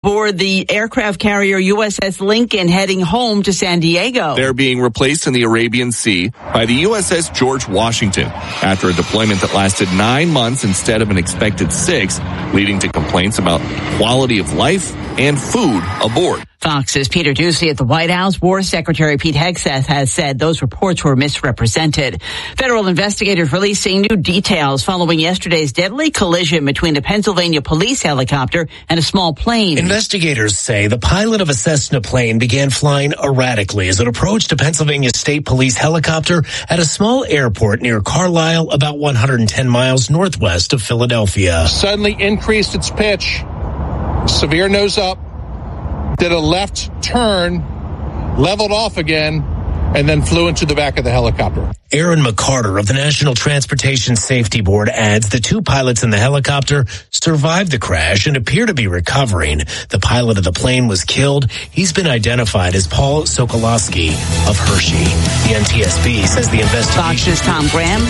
Aboard the aircraft carrier USS Lincoln heading home to San Diego. They're being replaced in the Arabian Sea by the USS George Washington after a deployment that lasted 9 months instead of an expected 6, leading to complaints about quality of life and food aboard. Fox's Peter Doocy at the White House. War Secretary Pete Hegseth has said those reports were misrepresented. Federal investigators releasing new details following yesterday's deadly collision between a Pennsylvania police helicopter and a small plane. Investigators say the pilot of a Cessna plane began flying erratically as it approached a Pennsylvania State Police helicopter at a small airport near Carlisle, about 110 miles northwest of Philadelphia. Suddenly increased its pitch, severe nose up, did a left turn, leveled off again, and then flew into the back of the helicopter. Aaron McCarter of the National Transportation Safety Board adds the 2 pilots in the helicopter survived the crash and appear to be recovering. The pilot of the plane was killed. He's been identified as Paul Sokolowski of Hershey. The NTSB says the investigation... Fox's Tom Graham.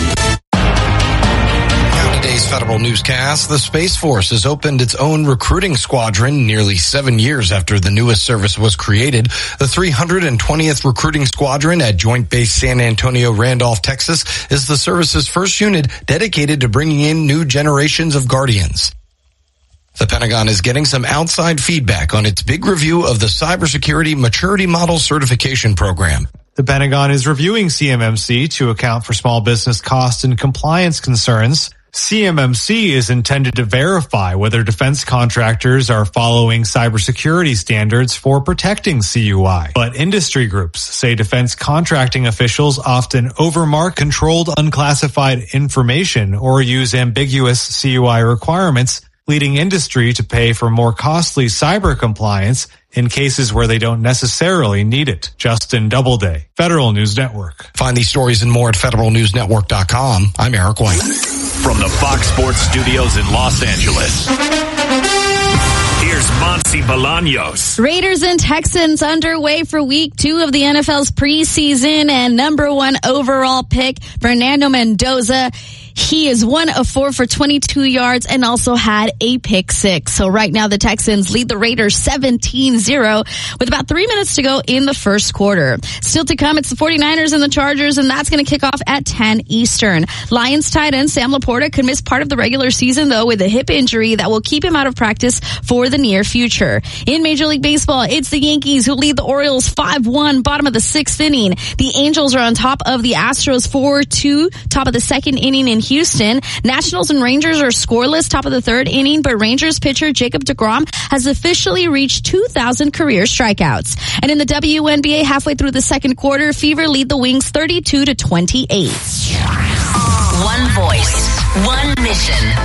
Today's Federal Newscast, the Space Force has opened its own recruiting squadron nearly 7 years after the newest service was created. The 320th Recruiting Squadron at Joint Base San Antonio, Randolph, Texas, is the service's first unit dedicated to bringing in new generations of Guardians. The Pentagon is getting some outside feedback on its big review of the Cybersecurity Maturity Model Certification Program. The Pentagon is reviewing CMMC to account for small business cost and compliance concerns. CMMC is intended to verify whether defense contractors are following cybersecurity standards for protecting CUI. But industry groups say defense contracting officials often overmark controlled unclassified information or use ambiguous CUI requirements, leading industry to pay for more costly cyber compliance in cases where they don't necessarily need it. Justin Doubleday, Federal News Network. Find these stories and more at federalnewsnetwork.com. I'm Eric White. From the Fox Sports Studios in Los Angeles, here's Monty Bolaños. Raiders and Texans underway for week 2 of the NFL's preseason, and number 1 overall pick, Fernando Mendoza. He is 1 of 4 for 22 yards and also had a pick 6. So right now the Texans lead the Raiders 17-0 with about 3 minutes to go in the first quarter. Still to come, it's the 49ers and the Chargers, and that's going to kick off at 10 Eastern. Lions tight end Sam Laporta could miss part of the regular season, though, with a hip injury that will keep him out of practice for the near future. In Major League Baseball, it's the Yankees who lead the Orioles 5-1, bottom of the 6th inning. The Angels are on top of the Astros 4-2, top of the 2nd inning in Houston. Nationals and Rangers are scoreless, top of the 3rd inning, but Rangers pitcher Jacob deGrom has officially reached 2,000 career strikeouts. And in the WNBA, halfway through the 2nd quarter, Fever lead the Wings 32-28. One voice, one mission.